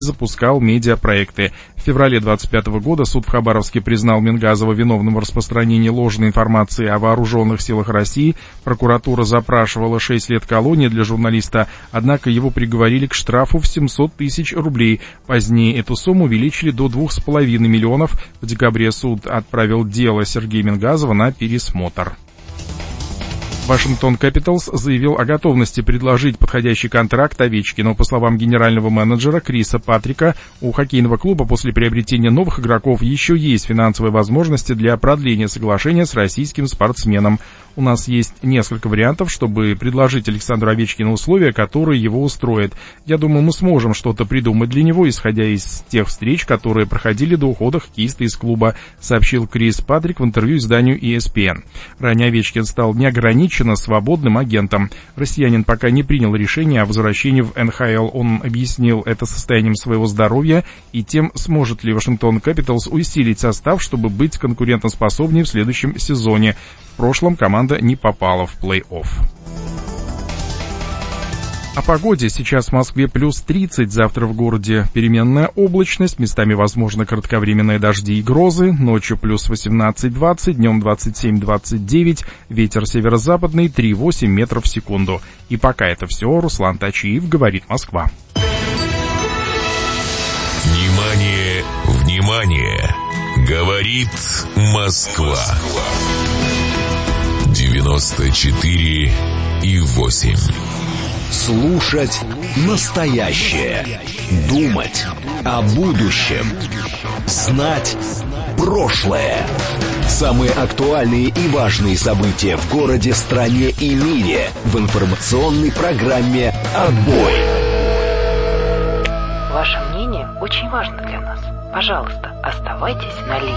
запускал медиапроекты. В феврале 2025 года суд в Хабаровске признал Мингазова виновным в распространении ложной информации о вооруженных силах России. Прокуратура запрашивала 6 лет колонии для журналиста, однако его приговорили к штрафу в 700 тысяч рублей. Позднее эту сумму увеличили до 2,5 миллионов. В декабре суд отправил дело Сергея Мингазова на пересмотр. Вашингтон Капиталс заявил о готовности предложить подходящий контракт Овечкину. По словам генерального менеджера Криса Патрика, у хоккейного клуба после приобретения новых игроков еще есть финансовые возможности для продления соглашения с российским спортсменом. У нас есть несколько вариантов, чтобы предложить Александру Овечкину условия, которые его устроят. Я думаю, мы сможем что-то придумать для него, исходя из тех встреч, которые проходили до ухода хоккеиста из клуба, сообщил Крис Патрик в интервью изданию ESPN. Ранее Овечкин стал неограниченно свободным агентом. Россиянин пока не принял решение о возвращении в НХЛ. Он объяснил это состоянием своего здоровья и тем, сможет ли Вашингтон Капиталс усилить состав, чтобы быть конкурентоспособнее в следующем сезоне. В прошлом команда не попала в плей-офф. О погоде. Сейчас в Москве плюс 30, завтра в городе переменная облачность, местами возможны кратковременные дожди и грозы, ночью плюс 18-20, днем 27-29, ветер северо-западный 3,8 метров в секунду. И пока это все, Руслан Тачиев, говорит Москва. Внимание, внимание! Говорит Москва. 94,8. Слушать настоящее. Думать о будущем. Знать прошлое. Самые актуальные и важные события в городе, стране и мире в информационной программе «Отбой». Ваше мнение очень важно для нас. Пожалуйста, оставайтесь на линии.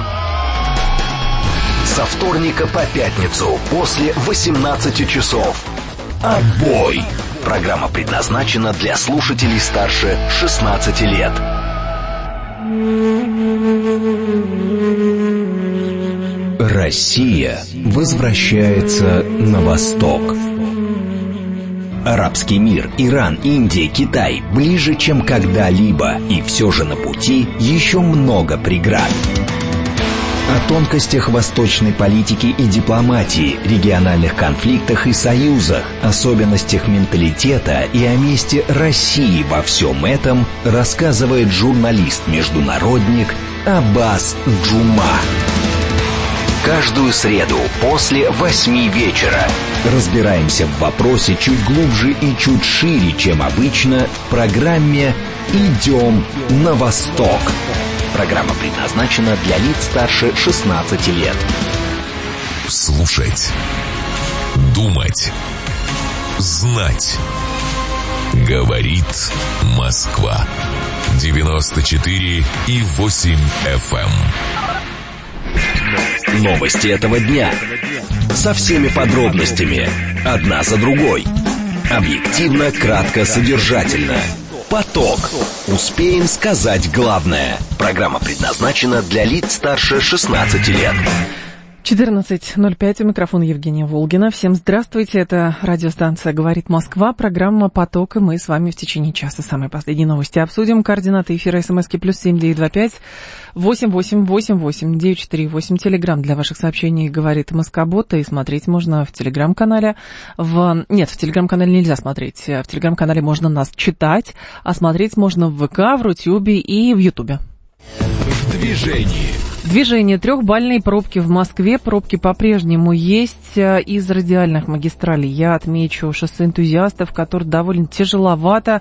Со вторника по пятницу после 18 часов. «Отбой». Программа предназначена для слушателей старше 16 лет. Россия возвращается на восток. Арабский мир, Иран, Индия, Китай ближе, чем когда-либо. И все же на пути еще много преград. О тонкостях восточной политики и дипломатии, региональных конфликтах и союзах, особенностях менталитета и о месте России во всем этом рассказывает журналист-международник Аббас Джума. Каждую среду после 8 вечера разбираемся в вопросе чуть глубже и чуть шире, чем обычно, в программе «Идем на восток». Программа предназначена для лиц старше 16 лет. Слушать, думать, знать. Говорит Москва. 94,8 FM. Новости этого дня. Со всеми подробностями. Одна за другой. Объективно, кратко, содержательно. Поток. Успеем сказать главное. Программа предназначена для лиц старше 16 лет. 14:05, у микрофона Евгения Волгина. Всем здравствуйте, это радиостанция «Говорит Москва», программа «Поток», и мы с вами в течение часа самые последние новости обсудим. Координаты эфира СМСки +7 925 8888 948. Телеграм для ваших сообщений «Говорит Москобот», и смотреть можно в Телеграм-канале. Нет, в Телеграм-канале нельзя смотреть, в Телеграм-канале можно нас читать, а смотреть можно в ВК, в Рутюбе и в Ютубе. В движении. Движение. 3-бальные пробки в Москве. Пробки по-прежнему есть из радиальных магистралей. Я отмечу шоссе Энтузиастов, который довольно тяжеловато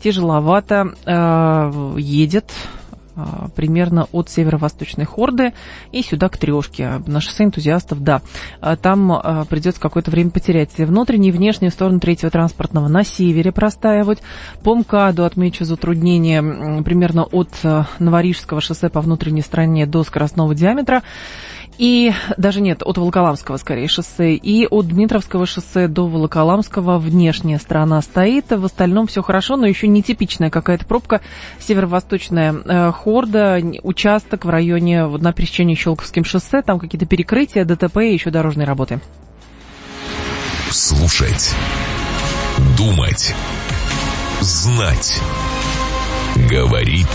едет примерно от северо-восточной Хорды и сюда к Трешке. На шоссе Энтузиастов, да, там придется какое-то время потерять внутреннюю и внешнюю сторону третьего транспортного на севере простаивать. По МКАДу отмечу затруднение примерно от Новорижского шоссе по внутренней стороне до скоростного диаметра. И даже нет, от Волоколамского, скорее, шоссе. И от Дмитровского шоссе до Волоколамского внешняя сторона стоит. В остальном все хорошо, но еще нетипичная какая-то пробка. Северо-восточная Хорда, участок в районе, на пересечении Щелковским шоссе. Там какие-то перекрытия, ДТП и еще дорожные работы. Слушать, думать, знать. Говорит